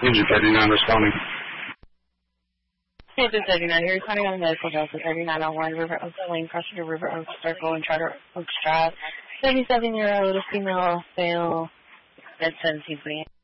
Engine 39 responding. Engine 39, you're responding on the medical Delta 3901, River Oaks Lane, crossing to River Oaks Circle and Charter Oaks Drive. 77-year-old female, fail, bed 1728.